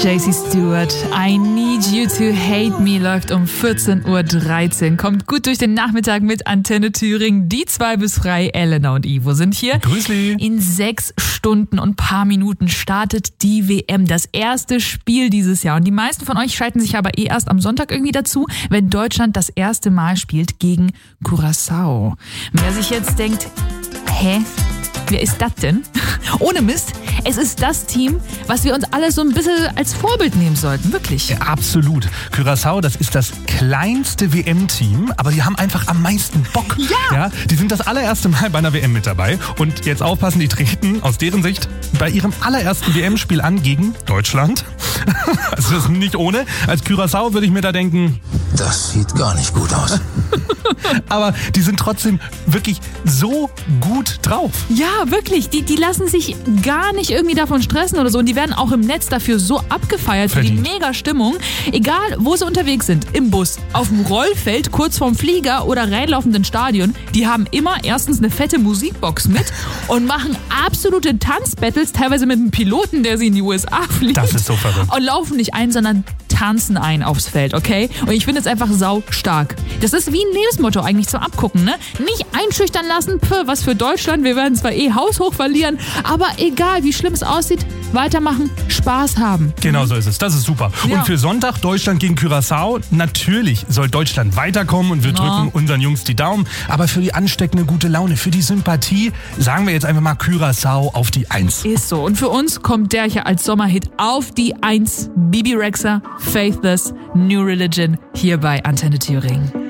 JC Stewart, I Need You to Hate Me läuft um 14.13 Uhr. Kommt gut durch den Nachmittag mit Antenne Thüringen. Die zwei bis frei, Elena und Ivo sind hier. Grüßli. In 6 Stunden und paar Minuten startet die WM, das erste Spiel dieses Jahr. Und die meisten von euch schalten sich aber erst am Sonntag irgendwie dazu, wenn Deutschland das erste Mal spielt gegen Curaçao. Wer sich jetzt denkt, hä? Wer ist das denn? Ohne Mist, es ist das Team, was wir uns alle so ein bisschen als Vorbild nehmen sollten, wirklich. Ja, absolut. Curaçao, das ist das kleinste WM-Team, aber die haben einfach am meisten Bock. Ja. Die sind das allererste Mal bei einer WM mit dabei. Und jetzt aufpassen, die treten aus deren Sicht bei ihrem allerersten WM-Spiel an gegen Deutschland. Also das ist nicht ohne. Als Curaçao würde ich mir da denken, das sieht gar nicht gut aus. aber die sind trotzdem wirklich so gut drauf. Ja, wirklich. Die lassen sich gar nicht irgendwie davon stressen oder so. Und die werden auch im Netz dafür so abgefeiert für die Mega-Stimmung. Egal, wo sie unterwegs sind. Im Bus, auf dem Rollfeld, kurz vorm Flieger oder reinlaufenden Stadion. Die haben immer erstens eine fette Musikbox mit und machen absolute Tanzbattles, teilweise mit einem Piloten, der sie in die USA fliegt. Das ist so verrückt. Und laufen nicht ein, sondern tanzen ein aufs Feld, okay? Und ich finde es einfach sau stark. Das ist wie ein Lebensmotto eigentlich zum Abgucken, ne? Nicht einschüchtern lassen, was für Deutschland, wir werden zwar haushoch verlieren, aber egal wie schlimm es aussieht, weitermachen, Spaß haben. Genau so ist es, das ist super. Ja. Und für Sonntag Deutschland gegen Curaçao, natürlich soll Deutschland weiterkommen und wir drücken unseren Jungs die Daumen, aber für die ansteckende gute Laune, für die Sympathie, sagen wir jetzt einfach mal Curaçao auf die 1. Ist so. Und für uns kommt der hier als Sommerhit auf die 1. Bibi Rexha, Faithless, New Religion, hier bei Antenne Thüringen.